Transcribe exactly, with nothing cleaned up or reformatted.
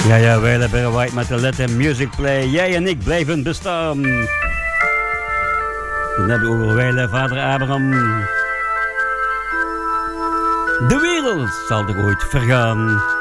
Ja, ja, wij hebben White met de Let the Music Play. Jij en ik blijven bestaan. Dan hebben we over wijle vader Abraham. De wereld zal er ooit vergaan.